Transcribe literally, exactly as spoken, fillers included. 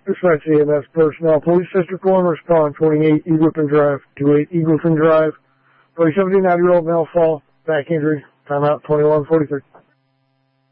Dispatch E M S personnel. Police District one, respond, twenty-eight Eagleton Drive, two eight Eagleton Drive. seventy-nine-year-old male fall, back injury, timeout twenty-one forty-three.